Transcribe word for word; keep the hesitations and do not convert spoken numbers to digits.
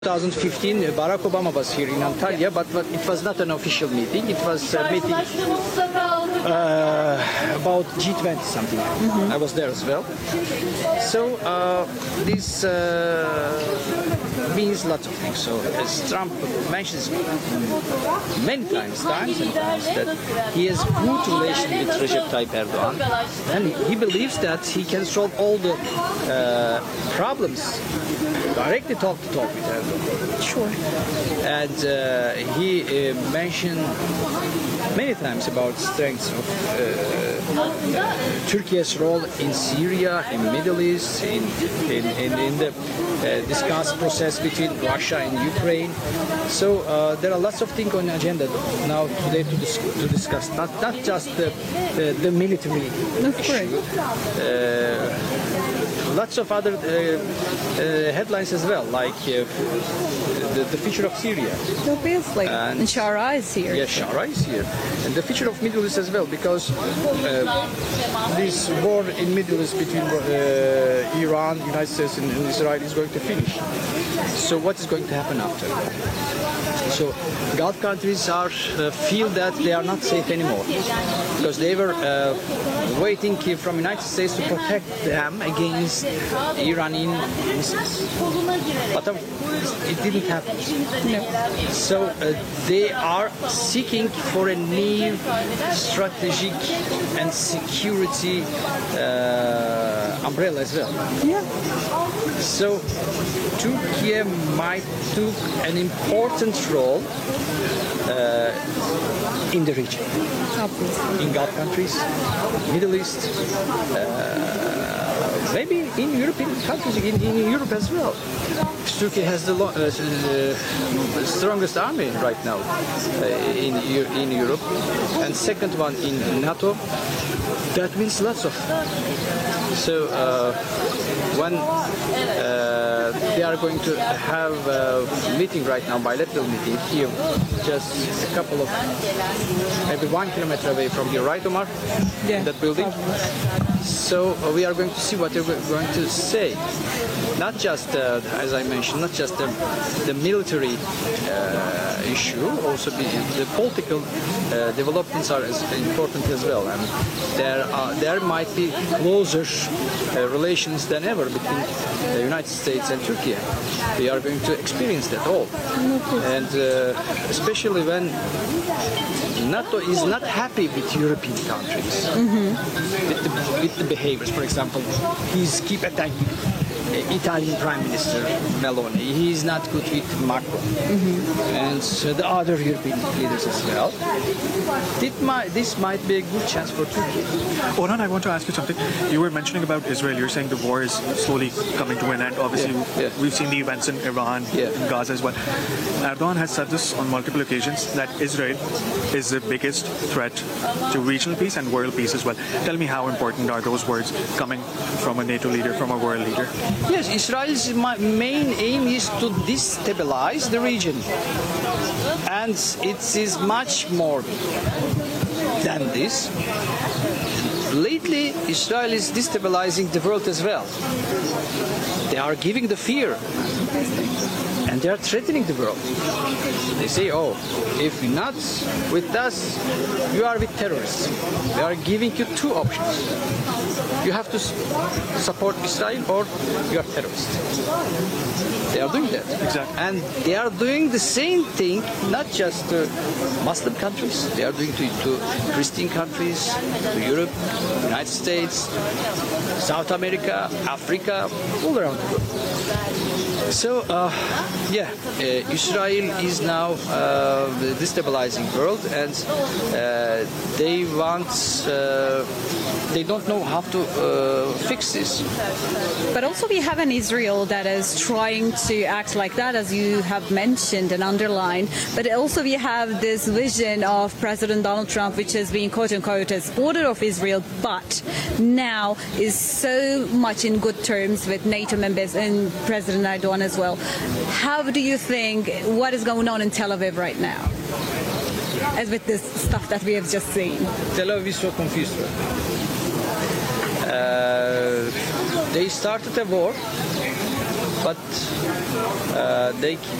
twenty fifteen, Barack Obama was here in Antalya, but, but it was not an official meeting. It was a meeting uh, about G twenty something. Mm-hmm. I was there as well. So uh, this uh, means lots of things. So as Trump mentions many times, times and times, that he has good relation with Recep Tayyip Erdogan, and he believes that he can solve all the uh, problems directly talk to talk with Erdogan. Sure. And uh, he uh, mentioned many times about strengths of uh, uh, Turkey's role in Syria, in Middle East, in in, in, in the uh, discuss process between Russia and Ukraine. So uh, there are lots of things on the agenda now today to, dis to discuss. Not not just the the, the military issue. Uh, lots of other uh, uh, headlines as well, like uh, the, the future of Syria. Obviously. And, and Shara is here. Yeah, Shara is here. And the future of Middle East as well, because uh, this war in Middle East between uh, Iran, United States and, and Israel is going to finish. So what is going to happen after that? So Gulf countries are uh, feel that they are not safe anymore because they were uh, waiting from United States to protect them against Iranian missiles. But uh, it didn't happen. No. So uh, they are seeking for a new strategic and security uh, umbrella as well. Yeah. So Turkey might took an important role uh, in the region, Obviously. in Gulf countries, Middle East, uh, maybe in European countries, in, in Europe as well. Turkey has the uh, uh, strongest army right now uh, in, in Europe, and second one in NATO. That means lots of. So uh, when uh, they are going to have a meeting right now, bilateral meeting here, just a couple of, maybe one kilometer away from here, right, Omar? Yeah. That building. So uh, we are going to see what they're going to say. Not just, uh, as I mentioned, not just the, the military uh, issue, also the, the political uh, developments are as important as well. And there are, there might be closer uh, relations than ever between the United States and Turkey. We are going to experience that all. And uh, especially when NATO is not happy with European countries, mm-hmm. with, the, with the behaviors. For example, he's keep attacking Italian Prime Minister Meloni. He is not good with Macron, mm-hmm. and so the other European leaders as well. It might, this might be a good chance for Turkey. Orhan, I want to ask you something. You were mentioning about Israel. You're saying the war is slowly coming to an end. Obviously, yeah, yeah. we've seen the events in Iran, yeah. in Gaza as well. Erdogan has said this on multiple occasions, that Israel is the biggest threat to regional peace and world peace as well. Tell me, how important are those words coming from a NATO leader, from a world leader? Yes, Israel's main aim is to destabilize the region, and it is much more than this. Lately, Israel is destabilizing the world as well. They are giving the fear, and they are threatening the world. They say, oh, if not with us, you are with terrorists. They are giving you two options. You have to support Israel or you are terrorists. They are doing that. Exactly. And they are doing the same thing, not just to Muslim countries. They are doing to, to Christian countries, to Europe, United States, South America, Africa, all around the world. So, uh, yeah, uh, Israel is now uh, destabilizing world, and uh, they want, uh, they don't know how to uh, fix this. But also we have an Israel that is trying to act like that, as you have mentioned and underlined. But also we have this vision of President Donald Trump, which has been quote-unquote a supporter of Israel, but now is so much in good terms with NATO members and President Erdogan as well. How do you think, what is going on in Tel Aviv right now, as with this stuff that we have just seen? Tel Aviv is so confused. Uh, they started a war but uh, they